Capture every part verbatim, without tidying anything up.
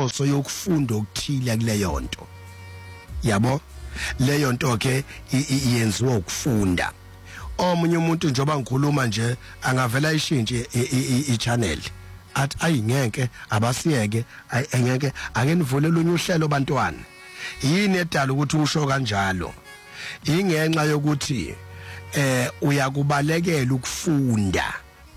inhloso yokufunda okuthile kuleyo nto yabo leyo nto ke iyenziwa ukufunda omunye umuntu njoba ngikhuluma nje angavela ishintshe i-channel athi ayingeke abasiyeke ayengeke ake nivulele unye uhlelo bantwana yini edala ukuthi usho kanjalo ingenxa yokuthi eh uyakubalekela ukufunda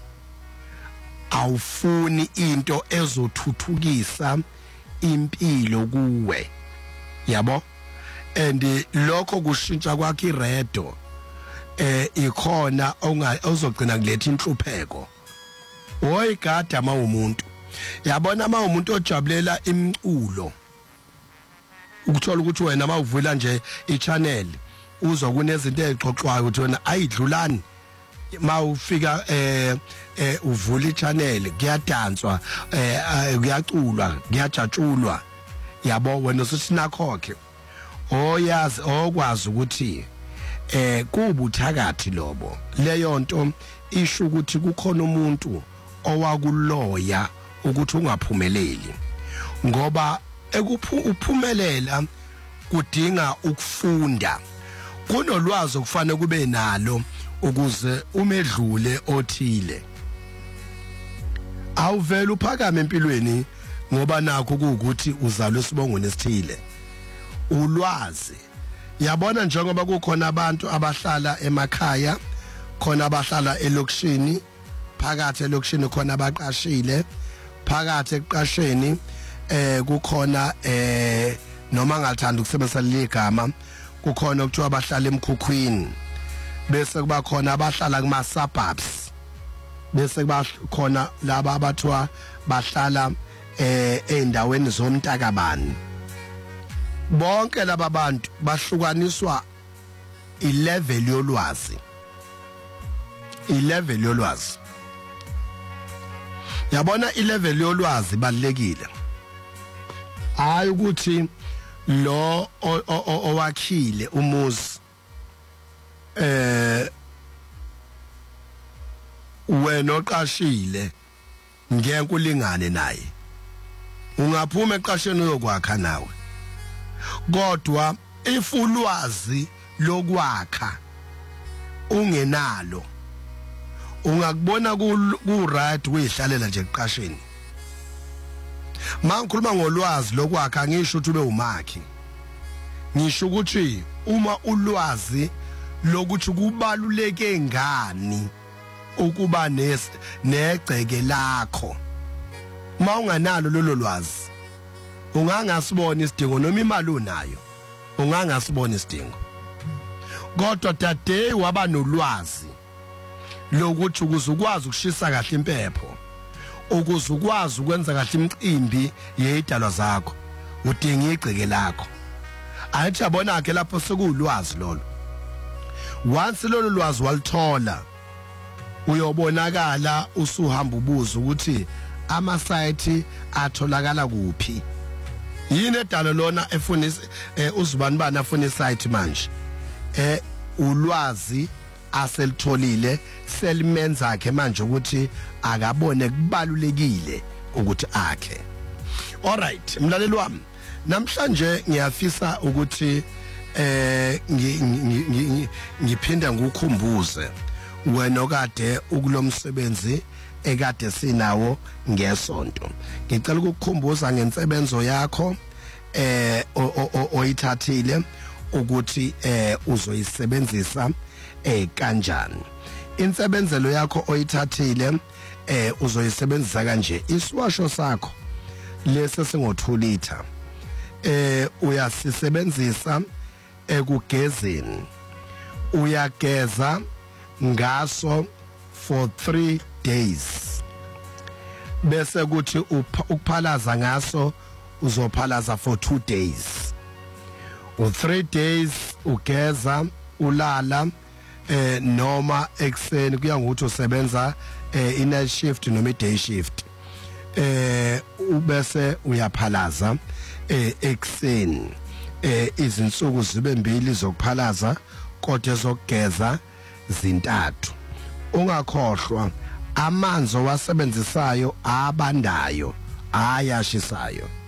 awufuni into ezothuthukisa impilo kuwe yabo and lokho kushintsha kwakhe iredo eh ikhona ozogcina kuletha inhlupheko oyigada mawumuntu yabona mawumuntu ojabulela imculo ukuthola ukuthi wena mawuvula nje i-channel uzwa kunezinto ezixoxwayo ukuthi wena ayidlulani mawufika eh eh uvula i-channel kuyadanswa eh kuyaculwa kuyajatshulwa yabo wena usisinakho-ke oyazi okwazi ukuthi eh kubuthakathi lobo leyo nto isho ukuthi kukhona umuntu owakuloya ukuthi ungaphumeleli ngoba ekuphumelela kudinga ukufunda kunolwazi okufanele kube nalo ukuze umedlule othile awuvela uphakame empilweni ngoba nakho ukuthi uzalwe isibongweni esithile ulwazi yabona njengoba kukhona abantu abahlala emakhaya khona abahlala elokishini phakathi elokishini khona abaqashile phakathi ekuqasheni eh kukhona eh noma ngathanda ukusebenzisa leli gama kukhona ukuthiwa abahlala emkhukhwini bese kuba khona abahlala kuma suburbs bese kuba khona laba abathwa bahlala eh endaweni zomntakabani bonke laba bantu bahlukaniswa ilevel yolwazi ilevel yolwazi yabona ilevel yolwazi balekile hayi ukuthi lo owakhile umuzi eh wena oqashile ngeke ulingane naye ungaphuma eqasheni uyokwakha nawe kodwa ifulwazi lokwakha ungenalo ungakubona ku right wehlalela nje eqasheni mangikhuluma ngolwazi lokwakha ngisho ukuthi ube umakhi ngisho ukuthi uma ulwazi lokuthi kubaluleke ngani ukuba negceke lakho mawunganalo lolo lwazi ungangasibona isidingo noma imali unayo ungangasibona isidingo kodwa today waba nolwazi lokuthi ukuze ukwazi ukushisa kahle impepho ukuze ukwazi ukwenza kahle imicimbi yezidalwa zakho udinga igceke lakho ayithi yabona ke lapho sekulwazi lolo once lolo lwazi walithola uyobonakala usuhamba ubuza ukuthi ama site atholakala kuphi yini edalo lona efuna uzibani bana afuna isite manje eh ulwazi aselitholile selimenza akhe manje ukuthi akabone kubalulekile ukuthi akhe alright mlaleli wami namhlanje ngiyafisa ukuthi eh ngiphinda ngikukhumbuze wena okade ukulomsebenzi ekade sinawo ngesonto ngicela ukukukhumbuza ngensebenzo yakho eh oyithathile ukuthi eh uzoyisebenzisa eh kanjani insebenzelo yakho oyithathile eh uzoyisebenzisa kanje isiwasho sakho lese singo-two liter eh uyasisebenzisa ekugezeni uyageza ngaso for three days bese kuthi ukuphalaza ngaso uzophalaza for two days u three days ugeza ulala eh noma ekseni kuya ngokuthi usebenza eh ina shift noma day shift eh ubese uyaphalaza eh ekseni eh izinsuku zibe mbili zokuphalaza kodwa zokugeza zintathu ungakhohlwa amanzi owasebenzisayo abandayo ayashisayo